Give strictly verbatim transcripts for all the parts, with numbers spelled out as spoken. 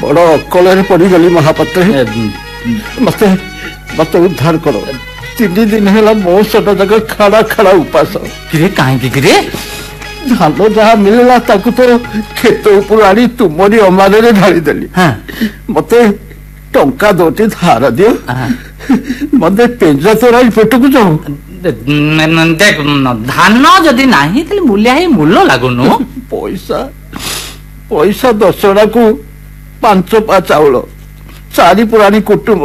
बड़ अकल पड़गली महापात्र मत मत उद्धार कर तीन दिन है मो सटा जगह खाड़ा खाड़ा उपास किरे कहीं धान जहाँ मिलला ताकू तो खेत ऊपर आनी तुमरी अमारे ढाली देली मत टंका दोटी धार दियो मत पेंजा तोरा पेट को जाऊ देख धान जदि नाही तले मूल्य ही मूल्य लागुनु पैसा पैसा दसड़ा को पांच पा चाउल चारि पुरानी कुटुंब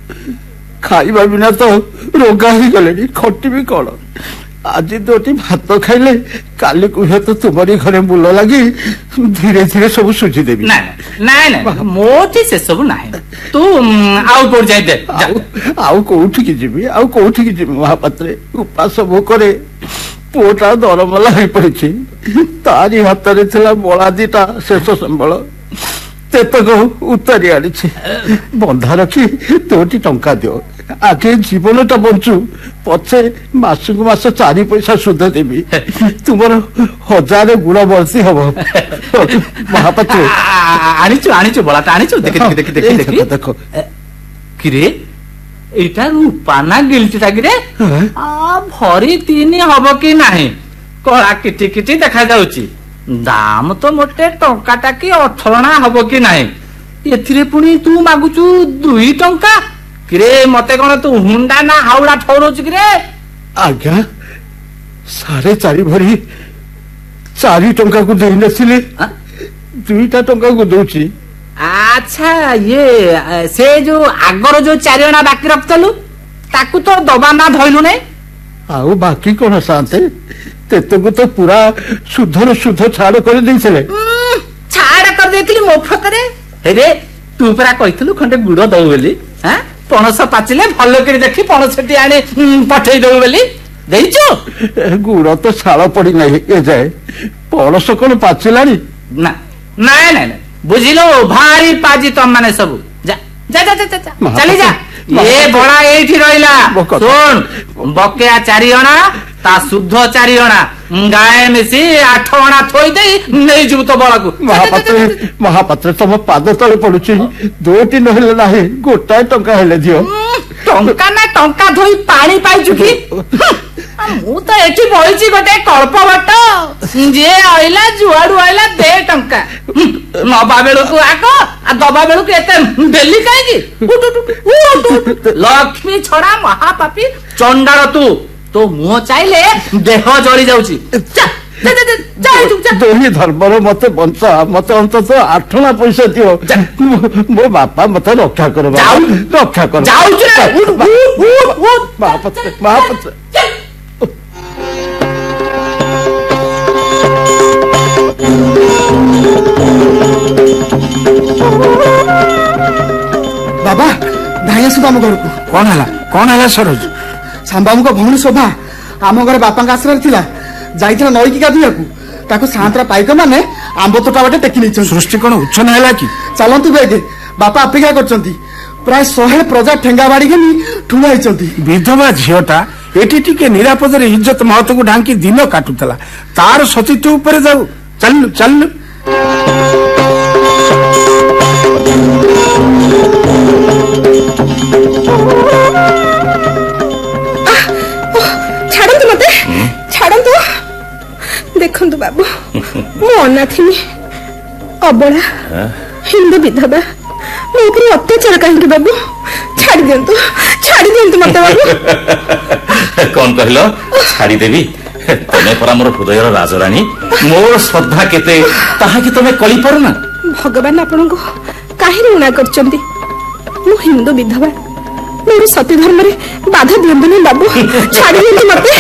खाइबा बिना तो रोगा ही गले खटी भी कौन आज दोटी भात खाइले काली कुहे तो तुम्हारी घरे मूल लगी धीरे धीरे सब सुझी देवी नाई नाई मोटी से सब नाही तू आउ कोड जाई दे आउ कोठी की जीवी आउ कोठी की जीवी महापात्रे उपास भोकरे पोटा दरमला हो पड़ी तारी हाथ रे थिला बड़ा दीटा शेष संबल तेतक उतारी आनी बंधा रखी तोटी टंका दियो आगे जीवन टा बंचु पछे मासक मास चारि पैसा सुध देवी तुमर हजार गुणा बर्षी हम महापात्र आनीचु आनीचु बड़ा आनीचु देख देख देख देख देखो किरे एटा रूपाना गिल्टीटा किरे आ भरी तीन हबो कि नाही कळा किटी किटी देखा जाउची दाम तो मोटे टंकाटा कि अठरणा हबो कि नाही एथिरे पुनी तू मागुचु दुई टंका किरे मते कोन तू हुंडा ना हाउडा ठौरोच किरे आज्ञा साढ़े चारि भरी चारि टंका को देई नसिले दुईटा टंका को दोची अच्छा ये से जो आगर जो चारिणा बाकी रखतलु ताकू तो दबा ना धइलु नै आउ बाकी कोन शांते तेतको तो पूरा शुद्धर शुद्ध छाड़ कर देइछले छाड़ कर देथिली मोफत रे हेरे तू परा कहितलु खंडे गुड़ दउ बोली हां पणस पाचिले भलो कर देखि पणसटी आने पठेई दउ बोली देइचो गुड़ तो छाड़ पड़ी नहीं ए जाए पणस कोन पाचिलानी ना नाय नाय बुझिलो भारी पाजी तम माने सब जा जा जा जा चली जा ये बड़ा एठी रहिला सुन बकेया चारि अणा ता शुद्ध चारि अणा गाय मिसी आठ अणा थोई देई नै जु तो बळा को महापात्र महापात्र तम पाद तळे पडुची दोटी नहले नाही गोटा टंका हेले दियो टंका ना टंका धोई पानी पाइचु की मु तो एठी बहिची गोटे कल्प बट जे आइला जुआडू आइला दे टंका नबा बेलु को आको आ दबा बेलु के एते बेली काई की उठ उठ उठ लक्ष्मी छड़ा महापापी चंडाळ तू तो मुह चाइले देह जळी जाउची जा दोही धर्मर मत बंचा मत अंत आठना पैसा दियो मो बापा मत रक्षा कर रक्षा कर महापात्र महापात्र बाबा धाई आसु आम घर को कौन है कौन है सरोज सांबामु भौणी शोभा आम घर बापा आश्रय थिला जाइथिला नई की गाधुआ को ताको सांतरा पाइक माने आंब तोटा बाटे टेकी नहीं सृष्टि कौन उच्छन है कि चलतु बेगे बापा अपेक्षा करछंती प्राय शहे प्रजा ठेंगा बाड़ी के ठुला हिचंती विधवा झियोटा एटी टिके निरापद रे इज्जत महत को ढांकी दिन काटुतला तार सतीत्व ऊपर जाऊ चल चल छाड़ंतु मते छाड़ंतु देखंतु बाबू मो अनाथिनी अबला हिंदू विधवा मो ऊपर अत्याचार कहीं बाबू छाड़ी दियंतु छाड़ी दियंतु मते बाबू कौन कहलो छाड़ी देवी तमे परा मोर हृदयर राजरानी मोर श्रद्धा केते ताहा कि तमे कली परना भगवान आपन को काहे ऋणा करचंती मो हिंदू विधवा मोर सती धर्म रे बाधा दियंतु बाबू छाड़ी दियंतु मते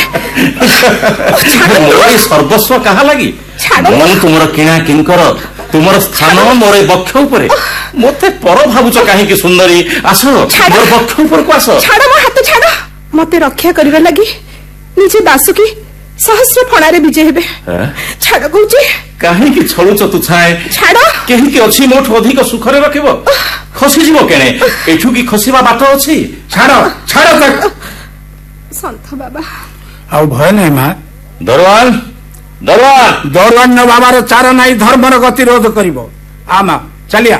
मोर सर्वस्व कहा लागी मन तुमर किणा किंकर तुमर स्थान मोर बक्ष ऊपर मते पर भाबुच काहे कि सुंदरी आसो मोर बक्ष ऊपर को आसो छाड़ो मो हाथ छाड़ो मते रक्षा करबा लागी निजे बासुकी सहस्र फणारे विजय हेबे छाड़ो कहूची काहे कि छळुच तू छाए छाड़ो केहि कि अछि मोठ अधिक सुख रे रखिबो खसी जीवो केने एठु की खसीबा बाट अछि छाड़ो छाड़ो तक संत बाबा आउ भय नै मा दरवान दरवान दरवान न बाबार चार नाई धर्मर गतिरोध करिवो आमा ଚାଲିଆ।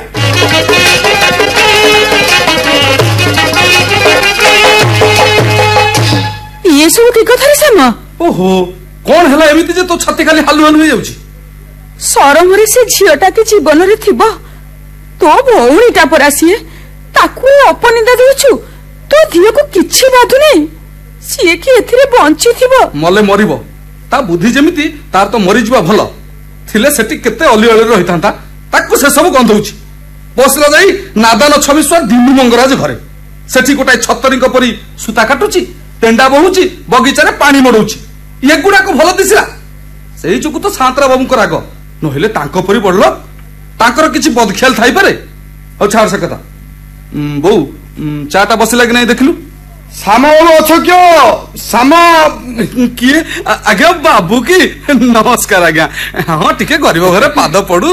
ଇଏ ସବୁ କି କଥାରେ ଶ୍ୟାମ? ଓହୋ, କଣ ହେଲା ଏମିତି ଯେ ତୋ ଛାତି ଖାଲି ହାଲୁ ହାଲୁ ହେଇଯାଉଛି? ସରମରେ ସେ ଝିଅଟା କି ଜୀବନରେ ଥିବ? ତୋ ଭଉଣୀଟା ପରା ସିଏ, ତାକୁ ଅପନିନ୍ଦା ଦେଉଛୁ? ତୋ ଝିଅକୁ କିଛି ବାଧୁନି? ସିଏ କି ଏଥିରେ ବଞ୍ଚିଥିବ? ମଲେ ମରିବ, ତା ବୁଦ୍ଧି ଯେମିତି ତାର ତ ମରିଯିବା ଭଲ। ଥିଲେ ସେଠି କେତେ ଅଲି ଅଳିରେ ରହିଥାନ୍ତା, ତାକୁ ସେ ସବୁ ଗନ୍ଧଉଛି। ବସିଲା ଯାଇ ନାଦାନ ଛବିଶ୍ୱର ଦିନୁ ମଙ୍ଗରାଜ ଘରେ, ସେଠି ଗୋଟାଏ ଛତରୀଙ୍କ ପରି ସୂତା କାଟୁଛି, ତେଣ୍ଡା ବହୁଛି, ବଗିଚାରେ ପାଣି ମଡଉଛି। ଏଗୁଡାକ ଭଲ ଦିଶିଲା? ସେଇ ଯୋଗୁ ତ ସାନ୍ତରା ବାବୁଙ୍କ ରାଗ, ନହେଲେ ତାଙ୍କ ପରି ବଡଲ ତାଙ୍କର କିଛି ବଦଖିଆଲ ଥାଇପାରେ। ଆଉ ଛାଡ ସେ କଥା। ବୋଉ, ଚା ଟା ବସିଲା କି ନାଇଁ ଦେଖିଲୁ? ଶ୍ୟାମ ବାବୁ ଅଛ କିଅ? ଶ୍ୟାମ କିଏ? ଆଜ୍ଞା ବାବୁ କି? ନମସ୍କାର ଆଜ୍ଞା। ହଁ ଟିକେ ଗରିବ ଘରେ ପାଦ ପଡୁ।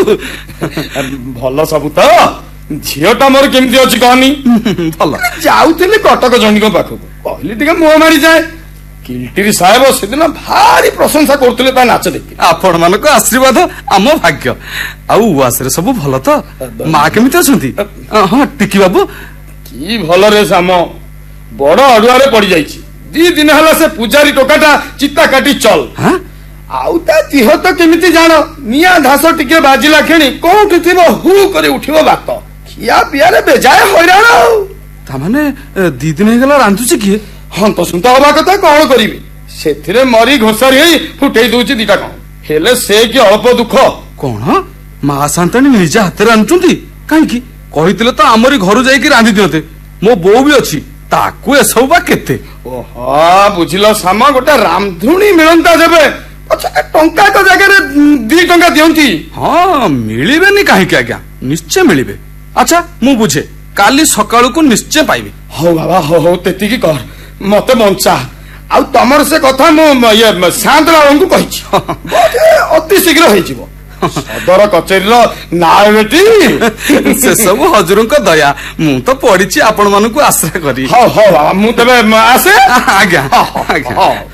ଭଲ ସବୁ ତ? ଝିଅଟା ମୋର କେମିତି ଅଛି କହନି? ଭଲ। ଯାଉଥିଲି କଟକ ଜଣଙ୍କ ପାଖକୁ, କହିଲି ଟିକେ ମୁହଁ ମାରିଯାଏ। କିଲଟିରି ସାହେବ ସେଦିନ ଭାରି ପ୍ରଶଂସା କରୁଥିଲେ ତା ନାଚ ଦେଖି। ଆପଣ ମାନଙ୍କ ଆଶୀର୍ବାଦ ଆମ ଭାଗ୍ୟ। ଆଉ ଉଆସରେ ସବୁ ଭଲ ତ? ମା କେମିତି ଅଛନ୍ତି? ହଁ ଟିକି ବାବୁ? କି ଭଲ ରେ ଶ୍ୟାମ, ବଡ ଅଡୁଆରେ ପଡିଯାଇଛି। ଦି ଦିନ ହେଲା ସେ ପୂଜାରୀ ଟୋକାଟା ଚିତା କାଟି ଚଲ। ଆଉ ତା ଦେହ ତ କେମିତି ଜାଣ, ନିଆଁ ଘାସ ଟିକେ ବାଜିଲା କ୍ଷଣି କୋଉଠି ଥିବ ହୁ କରି ଉଠିବ ବାତ। ଖିଆ ପିଆରେ ବେଜାୟ ହଇରାଣ। ଆଉ ତାମାନେ ଦି ଦିନ ହେଇଗଲା ରାନ୍ଧୁଛି କିଏ? ହନ୍ତସନ୍ତ ହବା କଥା କଣ କରିବି, ସେଥିରେ ମରି ଘୋଷାରି ହେଇ ଫୁଟେଇ ଦଉଛି ଦିଟା କଣ। ହେଲେ ସେ କି ଅଳ୍ପ ଦୁଃଖ। କଣ ମା ସାନ୍ତାଣୀ ନିଜ ହାତରେ ରାନ୍ଧୁଛନ୍ତି? କାହିଁକି? କହିଥିଲେ ତ ଆମରି ଘରୁ ଯାଇକି ରାନ୍ଧି ଦିଅନ୍ତେ। ମୋ ବୋଉ ବି ଅଛି, ତାକୁ ଏସବୁ ବା କେତେ। ଓହୋ, ବୁଝିଲ ଶ୍ୟାମ, ଗୋଟେ ରାନ୍ଧୁଣୀ ମିଳନ୍ତା ଯେବେ ଟଙ୍କାକ ଜାଗାରେ ଦି ଟଙ୍କା ଦିଅନ୍ତି। ହଁ ମିଳିବେନି କାହିଁକି ଆଜ୍ଞା, ନିଶ୍ଚୟ ମିଳିବେ। ଆଚ୍ଛା ମୁଁ ବୁଝେ, କାଲି ସକାଳକୁ ନିଶ୍ଚୟ ପାଇବି। ହଉ ବାବା, ହଉ ହଉ ତେତିକି କର, ମତେ ବଞ୍ଚା। ଆଉ ତମର ସେ କଥା ମୁଁ ଇଏ ସାନ୍ତରା ବାବୁଙ୍କୁ କହିଛି, ଅତି ଶୀଘ୍ର ହେଇଯିବ। ସଦର କଚେରୀର ନାଁ ବେଟି ସେ ସବୁ ହଜୁରଙ୍କ ଦୟା, ମୁଁ ତ ପଡିଛି ଆପଣ ମାନଙ୍କୁ ଆଶ୍ରା କରି। ହଉ ହଉ ବାବା, ମୁଁ ତେବେ ଆସେ। ଆଜ୍ଞା ଆଜ୍ଞା।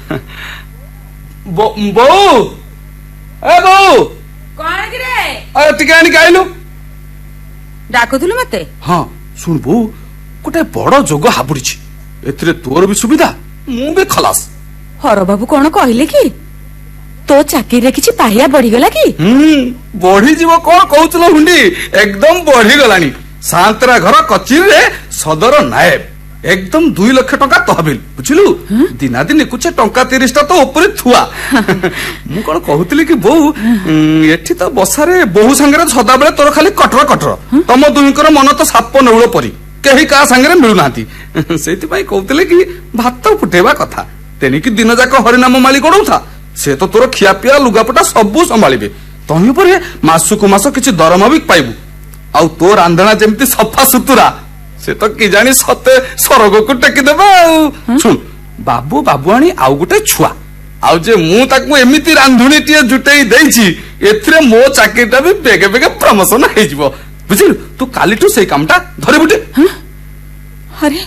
ବୋଉ, ଏ ବୋଉ, କଣ କିରେ ଟିକେ ଆଣିକି ଆଇଲୁ। ଡାକୁଥିଲୁ ମତେ? ହଁ ଶୁଣ ବୋଉ, ଗୋଟେ ବଡ ଯୋଗ ହାବୁଡିଛି, ଏଥିରେ ତୋର ବି ସୁବିଧା, ମୁଁ ବି ଖଲାସ। ହର ବାବୁ କଣ କହିଲେ କି? ତୋ ଚାକିରିରେ କିଛି ପାହିଆ ବଢିଗଲା କି? ହୁଁ, ବଢିଯିବ କଣ କହୁଥିଲ ହୁଣ୍ଡି, ଏକଦମ ବଢିଗଲାଣି। ସାନ୍ତରା ଘର କଚେରୀରେ ସଦର ନାଏବ, ଏକଦମ ଦୁଇ ଲକ୍ଷ ଟଙ୍କା ତହବିଲ, ବୁଝିଲୁ? ଦିନା ଦିନ ନିକୁଛେ ଟଙ୍କା ତିରିଶ ଟା ତ ଉପରେ ଥୁଆ। ମୁଁ କଣ କହୁଥିଲି କି ବୋଉ, ଏଠି ତ ବସାରେ ବୋହୁ ସାଙ୍ଗରେ ସଦାବେଳେ ତୋର ଖାଲି କଟର କଟର। ତମ ଦୁହିଁଙ୍କର ମନ ତ ସାପ ନେଉଳ ପରି, କେହି କାହା ସାଙ୍ଗରେ ମିଳୁନାହାନ୍ତି। ସେଇଥିପାଇଁ କହୁଥିଲେ କି ଭାତ ଫୁଟେଇବା କଥା, ତେଣିକି ଦିନ ଯାକ ହରିନାମ ମାଳି ଗଡଉଥା। ସେ ତ ତୋର ଖିଆ ପିଆ ଲୁଗାପଟା ସବୁ ସମ୍ଭାଳିବେ। ତହିଁ ଉପରେ ମାସକୁ ମାସ କିଛି ଦରମା ବି ପାଇବୁ। ଆଉ ତୋ ରାନ୍ଧଣା ଯେମିତି ସଫା ସୁତୁରା, ସେ ତ କି ଜାଣି ସତେ ସରଗକୁ ଟେକିଦେବା। ଆଉ ଶୁଣ, ବାବୁ ବାବୁ ଆଣି ଆଉ ଗୋଟେ ଛୁଆ, ଆଉ ଯେ ମୁଁ ତାକୁ ଏମିତି ରାନ୍ଧୁଣୀଟିଏ ଜୁଟେଇ ଦେଇଛି, ଏଥିରେ ମୋ ଚାକିରିଟା ବି ବେଗେ ବେଗେ ପ୍ରମୋସନ ହେଇଯିବ, ବୁଝିଲୁ? ତୁ କାଲିଠୁ ସେଇ କାମଟା ଧରିବୁ। ଆରେ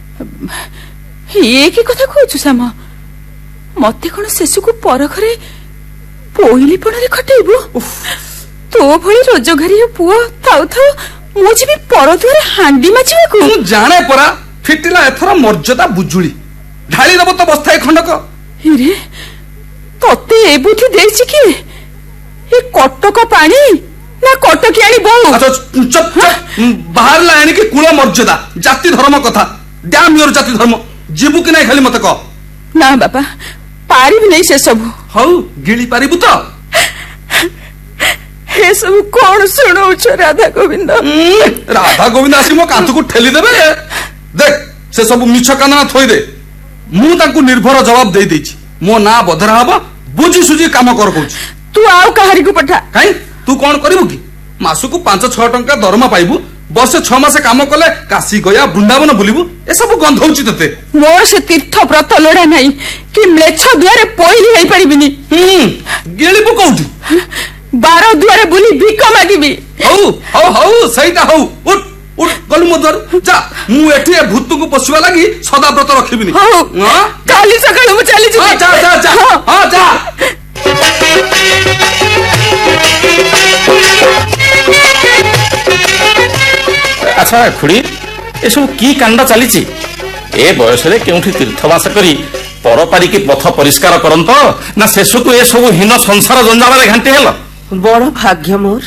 ଇଏ କି କଥା କହୁଛୁ ଶ୍ୟାମ? ମତେ କଣ ଶେଷକୁ ପର ଘରେ ପୋଇଲିପଣରେ ଖଟେଇବୁ? ତୋ ଭଳି ରୋଜଗାରୀ ପୁଅ ଥାଉ ଥାଉ ମୁଁ ଯିବି ପର ଦୁଆରେ ହାଣ୍ଡି ମାଜିବାକୁ? ମୁଁ ଜାଣେ ପରା, ଫିଟିଲା ଏଥର ମର୍ଯ୍ୟାଦା ବୁଜୁଳି, ଢାଳି ଦବ ତ ବସ୍ତାଏ ଖଣ୍ଡକ। ରେ ତତେ ଏ ବୁଦ୍ଧି ଦେଇଛି କି? ଏ କଟକ ପାଣି ନା କଟକି ଆଣି ବୋଉ? ବାହାରିଲା ଏଣିକି କୁଳ ମର୍ଯ୍ୟାଦା, ଜାତି ଧର୍ମ କଥା। ଡ୍ୟାମ୍ ୟୋର ଜାତି ଧର୍ମ, ଯିବୁ କି ନାଇଁ ଖାଲି ମତେ କହ। ନା ବାପା, ପାରିବି ନାଇଁ ସେ ସବୁ। ହଉ, ଗିଳି ପାରିବୁ ତ? ଏସବୁ କଣ ଶୁଣଉଛ ରାଧା ଗୋବିନ୍ଦ? ରାଧା ଗୋବିନ୍ଦ ଆସି ମୋ କାନ୍ଥକୁ ଠେଲି ଦେବେ। ଦେଖ, ସେ ସବୁ ମିଛ କାନ୍ଦଣା ଥୋଇଦେ। ମୁଁ ତାଙ୍କୁ ନିର୍ଭର ଜବାବ ଦେଇ ଦେଇଛି, ମୋ ନାଁ ବଦରା ହବ, ବୁଝି ସୁଝି କାମ କର କହୁଛି। ତୁ ଆଉ କାହାରିକୁ ପଠା। କାଇଁ, ତୁ କଣ କରିବୁ କି? ମାସକୁ ପାଞ୍ଚ ଛଅ ଟଙ୍କା ଦରମା ପାଇବୁ, ବର୍ଷେ ଛଅ ମାସ କାମ କଲେ କାଶୀ ଗୟା ବୃନ୍ଦାବନ ବୁଲିବୁ। ଏସବୁ ଗନ୍ଧଉଛି ତତେ? ମୋର ସେ ତୀର୍ଥ ବ୍ରତ ଲୋଡା ନାହିଁ କି ମ୍ଲେଚ୍ଛ ଦୁଆରେ ପଇଲି ହେଇପାରିବିନି। ଗିଳିବୁ କୋଉଠି? ବାର ଦୁଆରେ ବୁଲି ଭିକ ମାଗିବି। ହଉ ହଉ ହଉ, ସେଇଟା ହଉ। ଉଠ ଉଠ, ଗଲୁ ମୋ ଦ୍ୱାର ଯା। ମୁଁ ଏଠି ଏ ଭୂତକୁ ପୋଷିବା ଲାଗି ସଦା ବ୍ରତ ରଖିବିନି। ହଉ, କାଲି ସକାଳୁ ମୁଁ ଚାଲିଯିବି। ଯା ଯା ଯା, ହଁ ଯା। ଆଚ୍ଛା ଖୁଡି ଏସବୁ କି କାଣ୍ଡ ଚାଲିଛି? ଏ ବୟସରେ କେଉଁଠି ତୀର୍ଥବାସ କରି ପରପାରିକି ପଥ ପରିଷ୍କାର କରନ୍ତ ନା ଶେଷକୁ ଏସବୁ ହୀନ ସଂସାର ଜଞ୍ଜାଳରେ ଘାଣ୍ଟି ହେଲ? ବଡ ଭାଗ୍ୟ ମୋର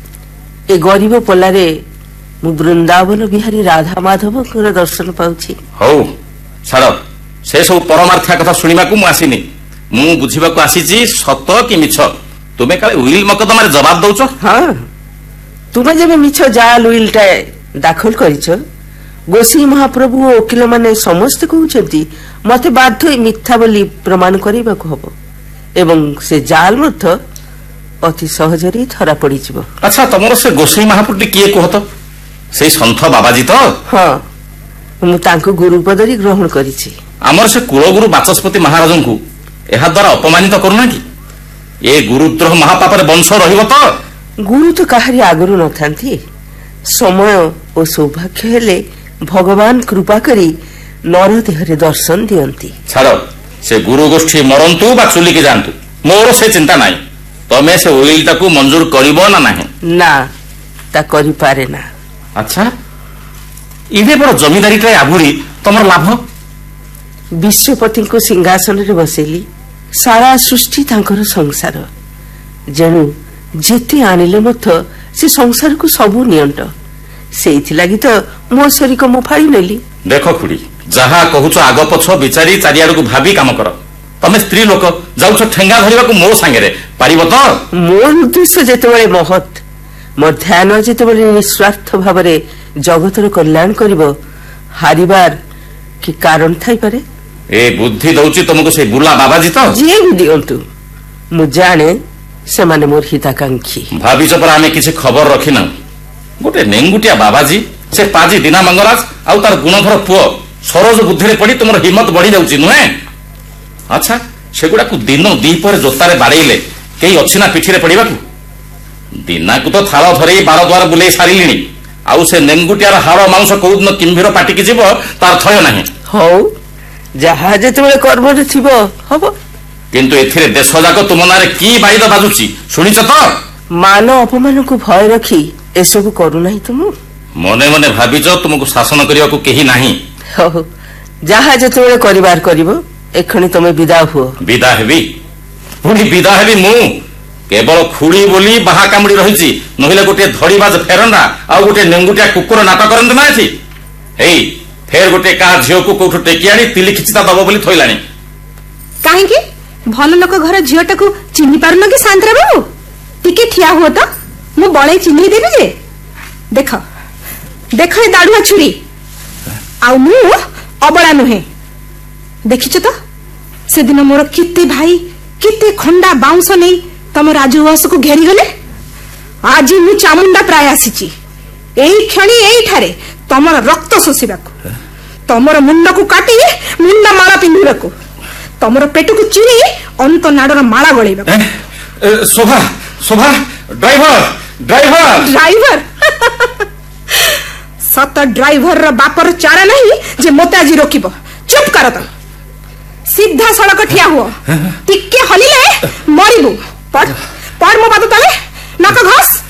ଏ ଗରିବ ପୋଲାରେ ମୁଁ ବୃନ୍ଦାବନ ବିହାରୀ ରାଧା ମାଧବଙ୍କର ଦର୍ଶନ ପାଉଛି। ହଉ ଛାଡ, ସେ ସବୁ ପରମାର୍ଥିଆ କଥା ଶୁଣିବାକୁ ମୁଁ ଆସିନି। ମୁଁ ବୁଝିବାକୁ ଆସିଛି ସତ କି ମିଛ। ତୁମେ କାଳେ ଉଇଲ ମକଦ୍ଦମାରେ ଜବାବ ଦଉଛ? ହଁ, ତୁମେ ଯେବେ ମିଛ ଜାଲ ଉଇଲଟା ଦାଖଲ କରିଛ, ଗୋସାଇ ମହାପ୍ରଭୁ ଓ ଓକିଲ ମାନେ ସମସ୍ତେ କହୁଛନ୍ତି ମତେ ବାଧ୍ୟ ହୋଇ ମିଥ୍ୟା ବୋଲି ପ୍ରମାଣ କରିବାକୁ ହବ ଏବଂ ସେ ଜାଲ ମଧ୍ୟ ଅତି ସହଜରେ ଧରା ପଡିଯିବ। ଆଚ୍ଛା, ତମର ସେ ଗୋସାଇ ମହାପ୍ରଭୁଟି କିଏ କୁହ ତ? ସେଇ ସନ୍ଥ ବାବାଜୀ ତ? ହଁ, ମୁଁ ତାଙ୍କୁ ଗୁରୁ ପଦରେ ଗ୍ରହଣ କରିଛି। ଆମର ସେ କୁଳଗୁରୁ ବାଚସ୍ପତି ମହାରାଜଙ୍କୁ ଏହା ଦ୍ୱାରା ଅପମାନିତ କରୁନା କି? ଏ ଗୁରୁଦ୍ରୋହ ମହାପାପରେ ବଂଶ ରହିବ ତ? ଗୁରୁ ତ କାହାରି ଆଗରୁ ନଥାନ୍ତି। ସମୟ ଓ ସୌଭାଗ୍ୟ ହେଲେ ଭଗବାନ କୃପା କରି ନର ଦେହରେ ଦର୍ଶନ ଦିଅନ୍ତି। ଛାଡ, ସେ ଗୁରୁ ଗୋଷ୍ଠୀ ମରନ୍ତୁ ବା ଚୁଲିକି ଯାଆନ୍ତୁ, ମୋର ସେ ଚିନ୍ତା ନାହିଁ। ତମେ ସେ ଉଇଲଟାକୁ ମଞ୍ଜୁର କରିବ ନା ନାହିଁ? ନା, ତା କରିପାରେ ନା। ଆଚ୍ଛା, ଇଡେ ବଡ ଜମିଦାରୀଟାଏ ଆଭୁରି ତମର ଲାଭ? ବିଶ୍ୱପତିଙ୍କୁ ସିଂହାସନରେ ବସେଇଲି। ସାରା ସୃଷ୍ଟି ତାଙ୍କର ସଂସାର। ଯେଣୁ ଯେତେ ଆଣିଲେ ମଧ୍ୟ ସେ ସଂସାରକୁ ସବୁ ନିଅଣ୍ଟ। ସେଇଥିଲାଗି ତ ମୋ ଶରୀକ ମୁଁ ଫାଳି ନେଲି। ଦେଖ ଖୁଡି, ଯାହା କହୁଛ ଆଗ ପଛ ବିଚାରି ଚାରିଆଡକୁ ଭାବି କାମ କର। ତମେ ସ୍ତ୍ରୀ ଲୋକ ଯାଉଛ ଠେଙ୍ଗା ଧରିବାକୁ ମୋ ସାଙ୍ଗରେ, ପାରିବ ତ? ମୋର ଉଦ୍ଦେଶ୍ୟ ଯେତେବେଳେ ମହତ୍, ମୋ ଧ୍ୟାନ ଯେତେବେଳେ ନିଃସ୍ୱାର୍ଥ ଭାବରେ ଜଗତର କଲ୍ୟାଣ କରିବ, ହାରିବାର କି କାରଣ ଥାଇପାରେ? ଏ ବୁଦ୍ଧି ଦଉଛି ତମକୁ ସେଇ ବୁଲା ବାବାଜୀ ତ? ଯିଏ ବି ଦିଅନ୍ତୁ, ମୁଁ ଜାଣେ ସେମାନେ ମୋର ହିତାକାଂକ୍ଷୀ। ଭାବିଛ ପରା ଆମେ କିଛି ଖବର ରଖିନାହୁଁ। ଗୋଟେ ନେଙ୍ଗୁଟିଆ ବାବାଜୀ, ସେ ପାଜି ଦିନା ମଙ୍ଗରାଜ ଆଉ ତାର ଗୁଣଧର ପୁଅ ସରୋଜ ବୁଦ୍ଧିରେ ପଡି ତୁମର ହିମ୍ମତ ବଢି ଯାଉଛି ନୁହେଁ? ଆଚ୍ଛା, ସେଗୁଡାକୁ ଦିନ ଦିପହରେ ଜୋତାରେ ବାଡେଇଲେ କେହି ଅଛି ନା ପିଠିରେ ପଡିବାକୁ? ଦିନାକୁ ତ ଥାଳ ଧରେଇ ବାର ଦ୍ୱାର ବୁଲେଇ ସାରିଲିଣି, ଆଉ ସେ ନେଙ୍ଗୁଟିଆର ହାଡ଼ ମାଂସ କୋଉଦିନ କିମ୍ଭୀର ପାଟିକି ଯିବ ତାର ଥୟ ନାହିଁ। ହଉ, ଯାହା ଯେତେବେଳେ କର୍ମରେ ଥିବ ହବ। କିନ୍ତୁ ଏଥିରେ ଦେଶ ଯାକ ତୁମ ନାଁରେ କି ବାଇଦ ବାଜୁଛି ଶୁଣିଛ ତ? ମାନ ଅପମାନକୁ ଭୟ ରଖି ଏସବୁ କରୁନାହିଁ ତ ମୁଁ। ମନେ ମନେ ଭାବିଛ ତୁମକୁ ଶାସନ କରିବାକୁ କେହି ନାହିଁ। ହଉ, ଯାହା ଯେତେବେଳେ କରିବାର କରିବ। ଏକ୍ଷଣି ତମେ ବିଦା ହୁଅ। ବିଦା ହେବି? ପୁଣି ବିଦା ହେବି ମୁଁ? କେବଳ ଖୁଡି ବୋଲି ବାହା କାମୁଡି ରହିଛି, ନହେଲେ ଗୋଟିଏ ଧଡିବାଜ ଫେରଣ୍ଡା ଆଉ ଗୋଟିଏ ନେଙ୍ଗୁଟିଆ କୁକୁର ନାଟ କରନ୍ତି ନା ଏଠି? ହେଇ ଫେର ଗୋଟେ କାହା ଝିଅକୁ କୋଉଠୁ ଟେକି ଆଣି ତିଲି ଖିଚିତା ଦବ ବୋଲି ଥୋଇଲାଣି। କାହିଁକି? ଭଲ ଲୋକ ଘର ଝିଅଟାକୁ ଚିହ୍ନି ପାରୁନ କି ସାନ୍ତରା ବାବୁ? ଟିକେ ଠିଆ ହୁଅ ତ, ମୁଁ ବଳେଇ ଚିହ୍ନି ଦେବି ଯେ। ଦେଖ ଦେଖ ଏ ଦାଢୁଆ ଛୁରୀ, ଆଉ ମୁଁ ଅବଳା ନୁହେଁ। ଦେଖିଛ ତ ସେଦିନ ମୋର କେତେ ଭାଇ କେତେ ଖଣ୍ଡା ବାଉଁଶ ନେଇ ତମ ରାଜଉଆସକୁ ଘେରିଗଲେ। ଆଜି ମୁଁ ଚାମୁଣ୍ଡା ପ୍ରାୟ ଆସିଛି, ଏଇ କ୍ଷଣି ଏଇଠାରେ ତମର ରକ୍ତ ଶୋଷିବାକୁ, ତମର ମୁଣ୍ଡକୁ କାଟି ମୁଣ୍ଡ ମାଳା ପିନ୍ଧିବାକୁ, ତମର ପେଟକୁ ଚିରି ଅନ୍ତ ନାଡର ମାଳା ଗଳେଇବାକୁ। ଶୋଭା ଶୋଭା ଡ୍ରାଇଭର ଡ୍ରାଇଭର ଡ୍ରାଇଭର ସତ ଡ୍ରାଇଭରର ବାପର ଚାରା ନାହିଁ ଯେ ମୋତେ ଆଜି ରୋକିବ। ଚୁପ୍ କର ତ, ସିଧା ସଡ଼କ ଠିଆ ହୁଅ। ଟିକେ ହଲିଲେ ମରିବୁ। ପଡ ପଡ ମୋ ପାଦ ତଳେ, ନାକ ଘସ।